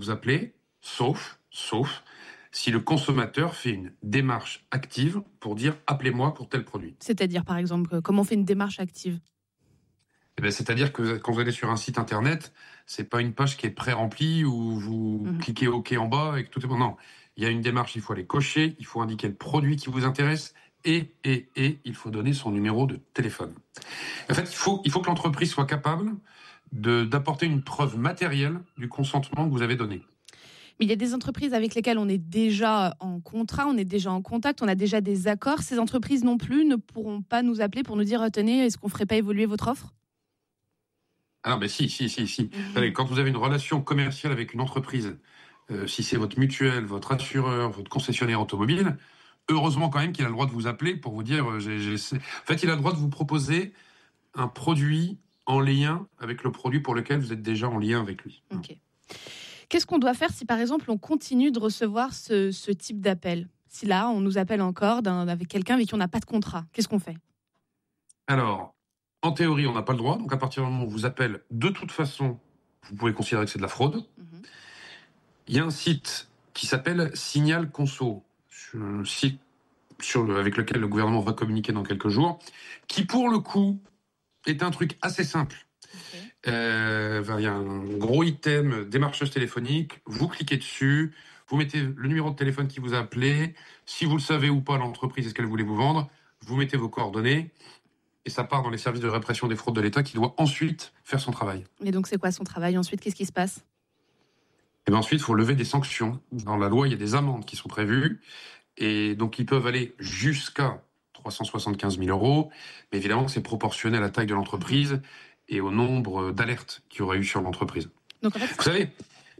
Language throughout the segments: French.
vous appeler, sauf si le consommateur fait une démarche active pour dire « appelez-moi pour tel produit ». C'est-à-dire, par exemple, comment on fait une démarche active ? Eh bien, c'est-à-dire que quand vous allez sur un site internet, c'est pas une page qui est pré-remplie où vous cliquez OK en bas et que tout est bon. Non, il y a une démarche, il faut aller cocher, il faut indiquer le produit qui vous intéresse et il faut donner son numéro de téléphone. En fait, il faut que l'entreprise soit capable d'apporter une preuve matérielle du consentement que vous avez donné. Mais il y a des entreprises avec lesquelles on est déjà en contrat, on est déjà en contact, on a déjà des accords. Ces entreprises non plus ne pourront pas nous appeler pour nous dire « Tenez, est-ce qu'on ne ferait pas évoluer votre offre ?» Ah non, mais si. Allez, quand vous avez une relation commerciale avec une entreprise, si c'est votre mutuelle, votre assureur, votre concessionnaire automobile, heureusement quand même qu'il a le droit de vous appeler pour vous dire... En fait, il a le droit de vous proposer un produit en lien avec le produit pour lequel vous êtes déjà en lien avec lui. Ok. Qu'est-ce qu'on doit faire si, par exemple, on continue de recevoir ce type d'appel ? Si là, on nous appelle encore avec quelqu'un avec qui on n'a pas de contrat, qu'est-ce qu'on fait ? Alors, en théorie, on n'a pas le droit. Donc, à partir du moment où on vous appelle, de toute façon, vous pouvez considérer que c'est de la fraude. Il y a un site qui s'appelle Signal Conso, un site avec lequel le gouvernement va communiquer dans quelques jours, qui, pour le coup, est un truc assez simple. Il y a un gros item démarchage téléphonique, vous cliquez dessus, vous mettez le numéro de téléphone qui vous a appelé, si vous le savez ou pas, l'entreprise, est-ce qu'elle voulait vous vendre, vous mettez vos coordonnées, et ça part dans les services de répression des fraudes de l'État qui doit ensuite faire son travail. Et donc, c'est quoi son travail ensuite ? Qu'est-ce qui se passe ? Et bien ensuite, il faut lever des sanctions. Dans la loi, il y a des amendes qui sont prévues, et donc ils peuvent aller jusqu'à 375 000 €, mais évidemment que c'est proportionné à la taille de l'entreprise et au nombre d'alertes qu'il y aurait eu sur l'entreprise. Donc, en fait, vous savez,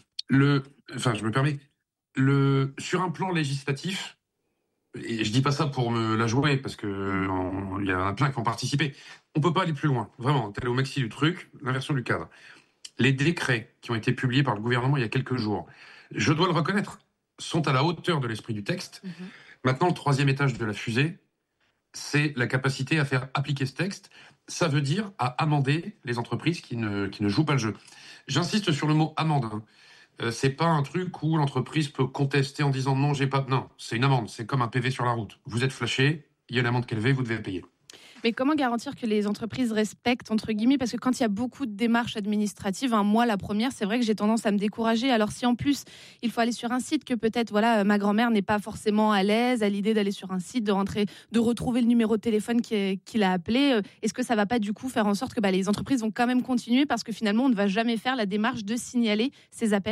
je me permets, sur un plan législatif, et je dis pas ça pour me la jouer, parce que il y en a plein qui ont participé, on peut pas aller plus loin, vraiment, t'es allé au maxi du truc, l'inversion du cadre. Les décrets qui ont été publiés par le gouvernement il y a quelques jours, je dois le reconnaître, sont à la hauteur de l'esprit du texte. Maintenant, le troisième étage de la fusée, c'est la capacité à faire appliquer ce texte. Ça veut dire à amender les entreprises qui ne jouent pas le jeu. J'insiste sur le mot amende. C'est pas un truc où l'entreprise peut contester en disant non, j'ai pas... Non, c'est une amende. C'est comme un PV sur la route. Vous êtes flashé, il y a une amende élevée, vous devez payer. Mais comment garantir que les entreprises respectent, entre guillemets, parce que quand il y a beaucoup de démarches administratives, moi, la première, c'est vrai que j'ai tendance à me décourager. Alors si en plus, il faut aller sur un site que peut-être, voilà, ma grand-mère n'est pas forcément à l'aise à l'idée d'aller sur un site, de rentrer, de retrouver le numéro de téléphone qu'il a appelé, est-ce que ça va pas du coup faire en sorte que les entreprises vont quand même continuer parce que finalement, on ne va jamais faire la démarche de signaler ces appels ?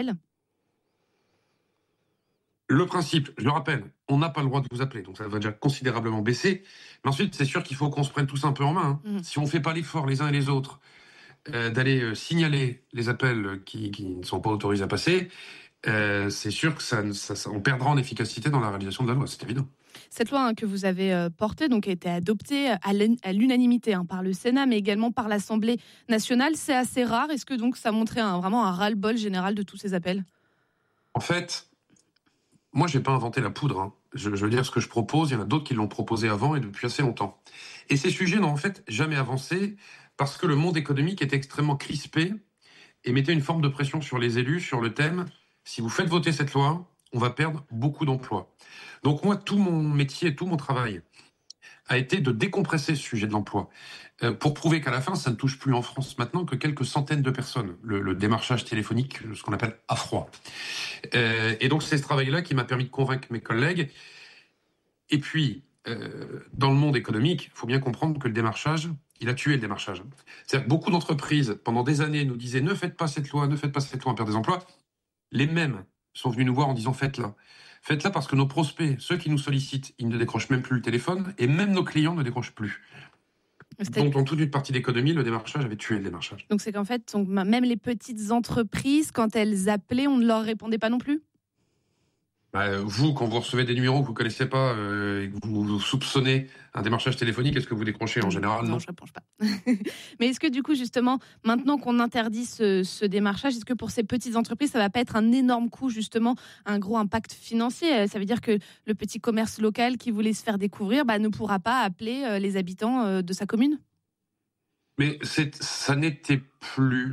Le principe, je le rappelle, on n'a pas le droit de vous appeler, donc ça va déjà considérablement baisser. Mais ensuite, c'est sûr qu'il faut qu'on se prenne tous un peu en main. Si on ne fait pas l'effort les uns et les autres d'aller signaler les appels qui ne sont pas autorisés à passer, c'est sûr que on perdra en efficacité dans la réalisation de la loi, c'est évident. Cette loi que vous avez portée a été adoptée à l'unanimité par le Sénat, mais également par l'Assemblée nationale. C'est assez rare. Est-ce que donc ça montrait vraiment un ras-le-bol général de tous ces appels ? En fait, moi, je n'ai pas inventé la poudre. Je veux dire, ce que je propose, il y en a d'autres qui l'ont proposé avant et depuis assez longtemps. Et ces sujets n'ont en fait jamais avancé parce que le monde économique était extrêmement crispé et mettait une forme de pression sur les élus sur le thème « si vous faites voter cette loi, on va perdre beaucoup d'emplois ». Donc moi, tout mon métier, tout mon travail a été de décompresser ce sujet de l'emploi pour prouver qu'à la fin, ça ne touche plus en France maintenant que quelques centaines de personnes, le démarchage téléphonique, ce qu'on appelle à froid. Et donc c'est ce travail-là qui m'a permis de convaincre mes collègues. Et puis, dans le monde économique, il faut bien comprendre que le démarchage, il a tué le démarchage. C'est-à-dire que beaucoup d'entreprises, pendant des années, nous disaient « ne faites pas cette loi, on perd des emplois ». Les mêmes sont venus nous voir en disant « faites-la ». Faites-la parce que nos prospects, ceux qui nous sollicitent, ils ne décrochent même plus le téléphone et même nos clients ne décrochent plus. Donc, dans toute une partie d'économie, le démarchage avait tué le démarchage. Donc, c'est qu'en fait, même les petites entreprises, quand elles appelaient, on ne leur répondait pas non plus ? Vous, quand vous recevez des numéros que vous ne connaissez pas et que vous soupçonnez un démarchage téléphonique, est-ce que vous décrochez en général ? Non, je ne réponds pas. Mais est-ce que du coup, justement, maintenant qu'on interdit ce démarchage, est-ce que pour ces petites entreprises, ça ne va pas être un énorme coût, justement, un gros impact financier ? Ça veut dire que le petit commerce local qui voulait se faire découvrir ne pourra pas appeler les habitants de sa commune ? Mais ça n'était plus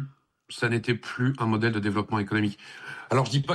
ça n'était plus un modèle de développement économique. Alors je dis pas